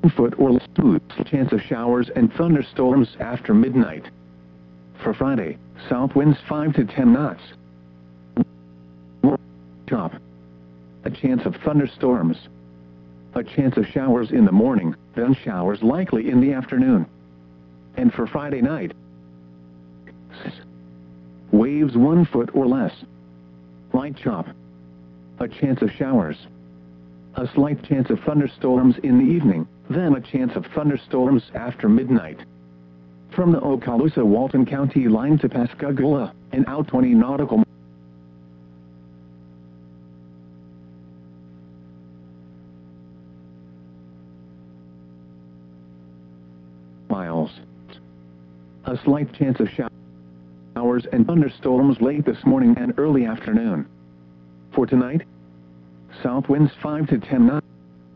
foot or less. Chance of showers and thunderstorms after midnight. For Friday, south winds 5 to 10 knots. Chop. A chance of thunderstorms. A chance of showers in the morning, then showers likely in the afternoon. And for Friday night, waves 1 foot or less. Light chop. A chance of showers. A slight chance of thunderstorms in the evening, then a chance of thunderstorms after midnight. From the Okaloosa-Walton County line to Pascagoula, and out 20 nautical miles. A slight chance of showers and thunderstorms late this morning and early afternoon. For tonight, south winds 5 to 10 knots.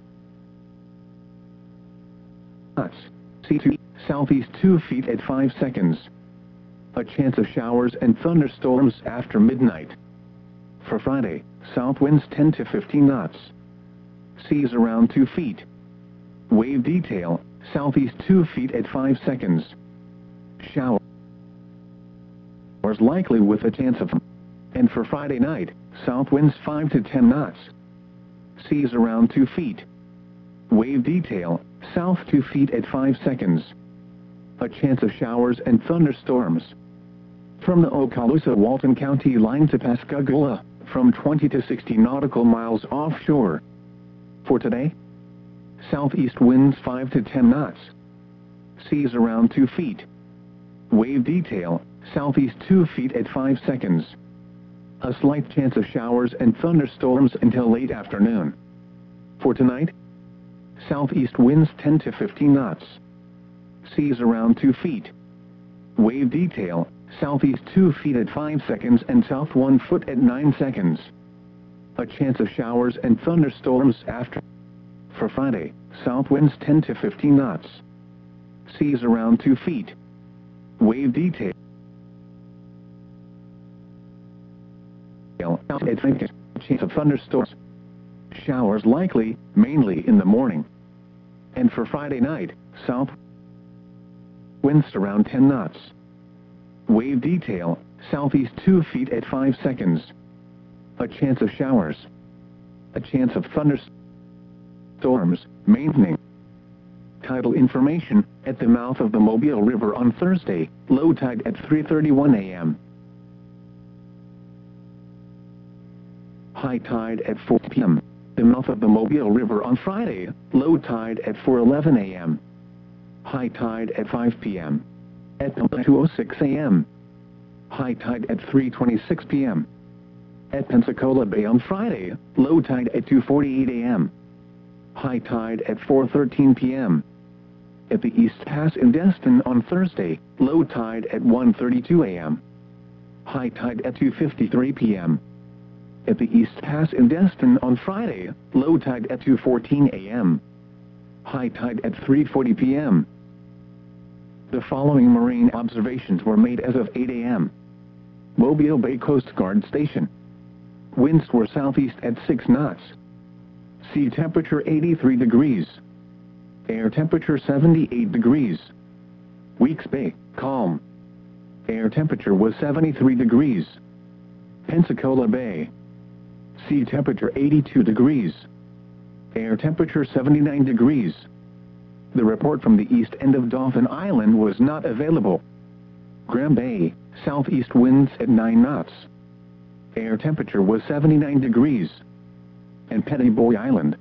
Sea southeast 2 feet at 5 seconds. A chance of showers and thunderstorms after midnight. For Friday, south winds 10 to 15 knots. Seas around 2 feet. Wave detail, southeast 2 feet at 5 seconds. Showers likely with a chance of. And for Friday night, south winds 5 to 10 knots. Seas around 2 feet. Wave detail, south 2 feet at 5 seconds. A chance of showers and thunderstorms. From the Okaloosa-Walton County line to Pascagoula, from 20 to 60 nautical miles offshore. For today, southeast winds 5 to 10 knots. Seas around 2 feet. Wave detail, southeast 2 feet at 5 seconds. A slight chance of showers and thunderstorms until late afternoon. For tonight, southeast winds 10 to 15 knots. Seas around 2 feet. Wave detail, southeast 2 feet at 5 seconds and south 1 foot at 9 seconds. A chance of showers and thunderstorms after. For Friday, south winds 10 to 15 knots. Seas around 2 feet. Wave detail. Chance of thunderstorms. Showers likely, mainly in the morning. And for Friday night, south winds around 10 knots. Wave detail, southeast 2 feet at 5 seconds. A chance of showers. A chance of thunderstorms, maintaining. Tidal information, at the mouth of the Mobile River on Thursday, low tide at 3:31 a.m. High tide at 4 p.m. The mouth of the Mobile River on Friday, low tide at 4:11 a.m. High tide at 5 p.m. At 2:06 a.m. High tide at 3:26 p.m. At Pensacola Bay on Friday, low tide at 2:48 a.m. High tide at 4:13 p.m. At the East Pass in Destin on Thursday, low tide at 1:32 a.m. High tide at 2:53 p.m. At the East Pass in Destin on Friday, low tide at 2:14 a.m. High tide at 3:40 p.m. The following marine observations were made as of 8 a.m. Mobile Bay Coast Guard Station. Winds were southeast at 6 knots. Sea temperature 83 degrees. Air temperature 78 degrees. Weeks Bay, calm. Air temperature was 73 degrees. Pensacola Bay. Sea temperature 82 degrees. Air temperature 79 degrees. The report from the east end of Dauphin Island was not available. Graham Bay, southeast winds at 9 knots. Air temperature was 79 degrees. And Petty Boy Island,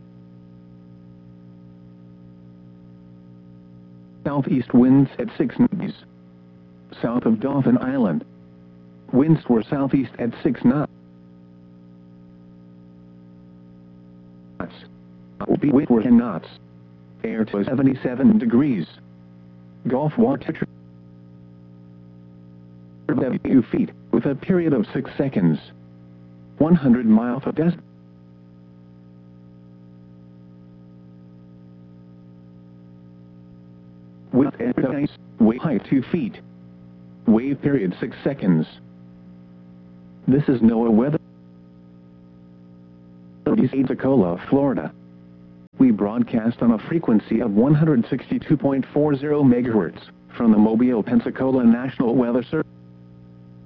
southeast winds at 6 knots. South of Dauphin Island, winds were southeast at 6 knots. Wind were 10 knots. Air to 77 degrees. Gulf water temperature 2 feet, with a period of 6 seconds. 100 miles of distance. With ice, wave height 2 feet. Wave period 6 seconds. This is NOAA weather. Pensacola, Florida. We broadcast on a frequency of 162.40 MHz from the Mobile, Pensacola National Weather Service.